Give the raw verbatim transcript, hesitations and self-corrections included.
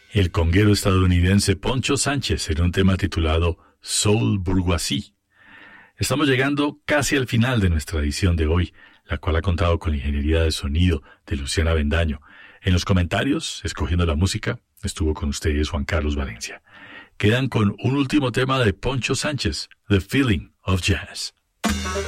El conguero estadounidense Poncho Sánchez en un tema titulado Soul Bourgeoisie. Estamos llegando casi al final de nuestra edición de hoy, la cual ha contado con la ingeniería de sonido de Luciana Bendaño. En los comentarios, escogiendo la música, estuvo con ustedes Juan Carlos Valencia. Quedan con un último tema de Poncho Sánchez, The Feeling of Jazz.